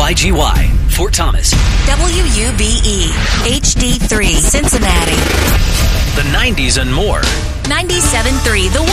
KYGY, Fort Thomas. WUBE, HD3, Cincinnati. The 90s and more. 97.3, The